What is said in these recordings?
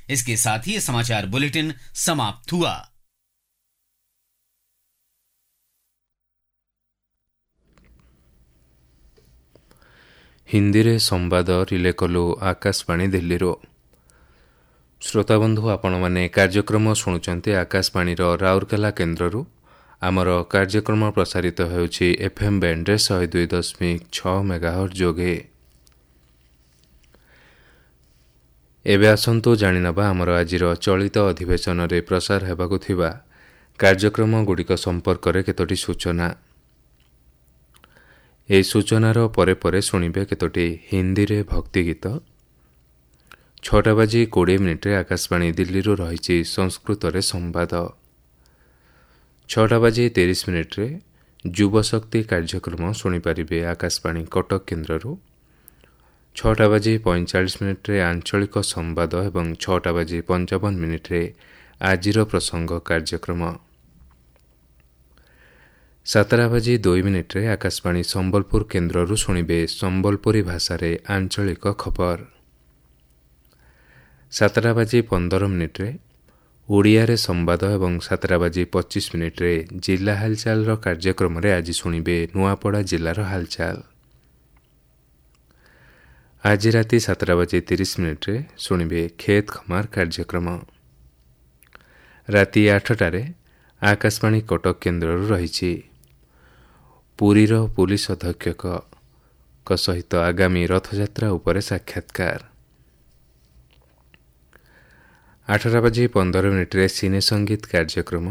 इसके साथ ही ये समाचार बुलेटिन समाप्त हुआ। ହିନ୍ଦୀରେ ସମ୍ବାଦ ରିଲେ କଲୁ ଆକାଶବାଣୀ ଦିଲ୍ଲୀରୁ। ଶ୍ରୋତାବନ୍ଧୁ, ଆପଣମାନେ କାର୍ଯ୍ୟକ୍ରମ ଶୁଣୁଛନ୍ତି ଆକାଶବାଣୀର ରାଉରକେଲା କେନ୍ଦ୍ରରୁ। ଆମର କାର୍ଯ୍ୟକ୍ରମ ପ୍ରସାରିତ ହେଉଛି FM ବ୍ୟାଣ୍ଡରେ 102.6 ମେଗାହର୍ଟ୍ଜ ଯୋଗେ। ଏବେ ଆସନ୍ତୁ ଜାଣିନେବା ଆମର ଆଜିର ଚଳିତ ଅଧିବେଶନରେ ପ୍ରସାର ହେବାକୁ ଥିବା କାର୍ଯ୍ୟକ୍ରମଗୁଡ଼ିକ ସମ୍ପର୍କରେ କେତୋଟି ସୂଚନା। ଏହି ସୂଚନାର ପରେ ପରେ ଶୁଣିବେ କେତୋଟି ହିନ୍ଦୀରେ ଭକ୍ତିଗୀତ। 6:20 ଆକାଶବାଣୀ ଦିଲ୍ଲୀରୁ ରହିଛି ସଂସ୍କୃତରେ ସମ୍ବାଦ। 6:30 ଯୁବଶକ୍ତି କାର୍ଯ୍ୟକ୍ରମ ଶୁଣିପାରିବେ ଆକାଶବାଣୀ କଟକ କେନ୍ଦ୍ରରୁ। 6:45 ଆଞ୍ଚଳିକ ସମ୍ବାଦ ଏବଂ 6:55 ଆଜିର ପ୍ରସଙ୍ଗ କାର୍ଯ୍ୟକ୍ରମ। 7:02 ଆକାଶବାଣୀ ସମ୍ବଲପୁର କେନ୍ଦ୍ରରୁ ଶୁଣିବେ ସମ୍ବଲପୁରୀ ଭାଷାରେ ଆଞ୍ଚଳିକ ଖବର। 7:15 ଓଡ଼ିଆରେ ସମ୍ବାଦ ଏବଂ 7:25 ଜିଲ୍ଲା ହାଲଚାଲର କାର୍ଯ୍ୟକ୍ରମରେ ଆଜି ଶୁଣିବେ ନୂଆପଡ଼ା ଜିଲ୍ଲାର ହାଲଚାଲ। ଆଜି ରାତି 7:30 ଶୁଣିବେ ଖେତ ଖମାର କାର୍ଯ୍ୟକ୍ରମ। ରାତି 8ଟାରେ ଆକାଶବାଣୀ କଟକ କେନ୍ଦ୍ରରୁ ରହିଛି ପୁରୀର ପୁଲିସ ଅଧୀକ୍ଷକଙ୍କ ସହିତ ଆଗାମୀ ରଥଯାତ୍ରା ଉପରେ ସାକ୍ଷାତକାର। 8:15 ସିନେ ସଙ୍ଗୀତ କାର୍ଯ୍ୟକ୍ରମ।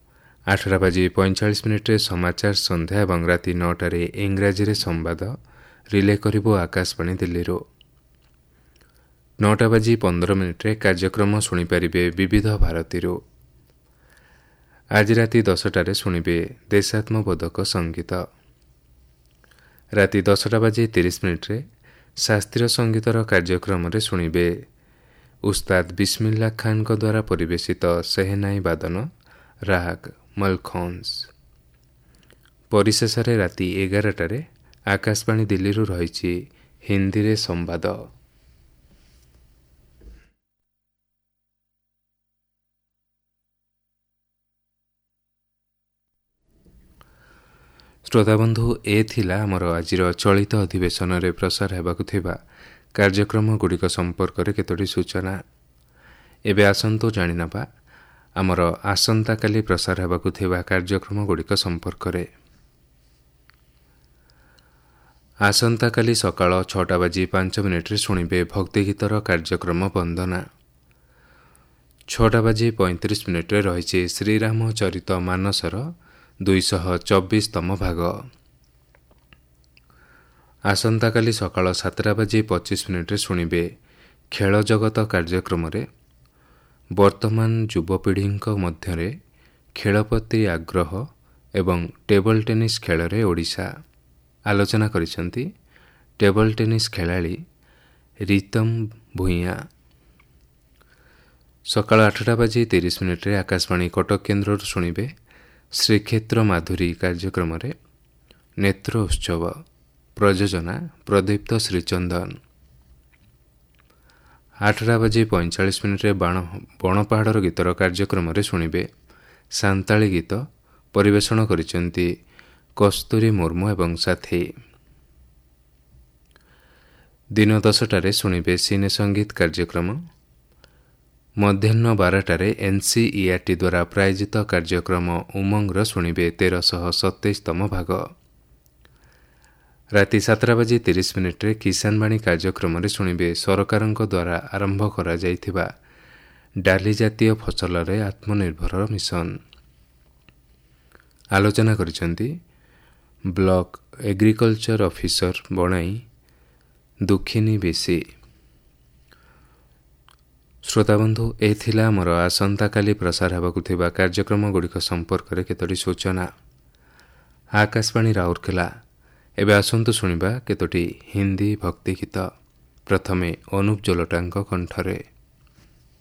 8:45 ସମାଚାର ସନ୍ଧ୍ୟା ଏବଂ ରାତି 9ଟାରେ ଇଂରାଜୀରେ ସମ୍ବାଦ ରିଲେ କରିବ ଆକାଶବାଣୀ ଦିଲ୍ଲୀରୁ। 9:15 କାର୍ଯ୍ୟକ୍ରମ ଶୁଣିପାରିବେ ବିବିଧ ଭାରତୀରୁ। ଆଜି ରାତି 10ଟାରେ ଶୁଣିବେ ଦେଶାତ୍ମବୋଧକ ସଙ୍ଗୀତ। ରାତି 10:30 ଶାସ୍ତ୍ରୀୟ ସଙ୍ଗୀତର କାର୍ଯ୍ୟକ୍ରମରେ ଶୁଣିବେ ଉସ୍ତାଦ ବିସ୍ମିଲ୍ଲା ଖାନଙ୍କ ଦ୍ୱାରା ପରିବେଶିତ ସେହେନାଇ ବାଦନ ରାଗ ମଲଖୌନ୍ସ। ପରିଶେଷରେ ରାତି 11ଟାରେ ଆକାଶବାଣୀ ଦିଲ୍ଲୀରୁ ରହିଛି ହିନ୍ଦୀରେ ସମ୍ବାଦ। ଶ୍ରୋତାବନ୍ଧୁ, ଏ ଥିଲା ଆମର ଆଜିର ଚଳିତ ଅଧିବେଶନରେ ପ୍ରସାର ହେବାକୁ ଥିବା କାର୍ଯ୍ୟକ୍ରମଗୁଡ଼ିକ ସମ୍ପର୍କରେ କେତୋଟି ସୂଚନା। ଏବେ ଆସନ୍ତୁ ଜାଣିନେବା ଆମର ଆସନ୍ତାକାଲି ପ୍ରସାର ହେବାକୁ ଥିବା କାର୍ଯ୍ୟକ୍ରମଗୁଡ଼ିକ ସମ୍ପର୍କରେ। ଆସନ୍ତାକାଲି ସକାଳ 6:05 ଶୁଣିବେ ଭକ୍ତିଗୀତର କାର୍ଯ୍ୟକ୍ରମ ବନ୍ଦନା। 6:35 ରହିଛି ଶ୍ରୀରାମ ଚରିତ ମାନସର 224ତମ ଭାଗ। ଆସନ୍ତାକାଲି ସକାଳ 7:25 ଶୁଣିବେ ଖେଳ ଜଗତ କାର୍ଯ୍ୟକ୍ରମରେ ବର୍ତ୍ତମାନ ଯୁବପିଢ଼ିଙ୍କ ମଧ୍ୟରେ ଖେଳ ପ୍ରତି ଆଗ୍ରହ ଏବଂ ଟେବଲ୍ ଟେନିସ୍ ଖେଳରେ ଓଡ଼ିଶା। ଆଲୋଚନା କରିଛନ୍ତି ଟେବଲ୍ ଟେନିସ୍ ଖେଳାଳି ରୀତମ ଭୂୟାଁ। ସକାଳ 8:30 ଆକାଶବାଣୀ କଟକ କେନ୍ଦ୍ରରୁ ଶୁଣିବେ ଶ୍ରୀକ୍ଷେତ୍ର ମାଧୁରୀ କାର୍ଯ୍ୟକ୍ରମରେ ନେତ୍ର ଉତ୍ସବ। ପ୍ରଯୋଜନା ପ୍ରଦୀପ୍ତ ଶ୍ରୀଚନ୍ଦନ। 8:45 ବଣପାହାଡ଼ର ଗୀତର କାର୍ଯ୍ୟକ୍ରମରେ ଶୁଣିବେ ସାନ୍ତାଳୀ ଗୀତ। ପରିବେଷଣ କରିଛନ୍ତି କସ୍ତୁରୀ ମୁର୍ମୁ ଏବଂ ସାଥୀ। ଦିନ 10ଟାରେ ଶୁଣିବେ ସିନେ ସଙ୍ଗୀତ କାର୍ଯ୍ୟକ୍ରମ। ମଧ୍ୟାହ୍ନ 12ଟାରେ NCERT ଦ୍ୱାରା ପ୍ରାୟୋଜିତ କାର୍ଯ୍ୟକ୍ରମ ଉମଙ୍ଗର ଶୁଣିବେ 1327ତମ ଭାଗ। ରାତି 7:30 କିଷାନବାଣୀ କାର୍ଯ୍ୟକ୍ରମରେ ଶୁଣିବେ ସରକାରଙ୍କ ଦ୍ୱାରା ଆରମ୍ଭ କରାଯାଇଥିବା ଡାଲି ଜାତୀୟ ଫସଲରେ ଆତ୍ମନିର୍ଭର ମିଶନ। ଆଲୋଚନା କରିଛନ୍ତି ବ୍ଲକ ଏଗ୍ରିକଲଚର ଅଫିସର ବଣାଇ ଦୁଃଖିନୀ ବେଶୀ। ଶ୍ରୋତାବନ୍ଧୁ, ଏ ଥିଲା ଆମର ଆସନ୍ତାକାଲି ପ୍ରସାର ହେବାକୁ ଥିବା କାର୍ଯ୍ୟକ୍ରମଗୁଡ଼ିକ ସମ୍ପର୍କରେ କେତୋଟି ସୂଚନା। ଆକାଶବାଣୀ ରାଉରକେଲା। ଏବେ ଆସନ୍ତୁ ଶୁଣିବା କେତୋଟି ହିନ୍ଦୀ ଭକ୍ତିଗୀତ। ପ୍ରଥମେ ଅନୁପ ଜଲୋଟାଙ୍କ କଣ୍ଠରେ।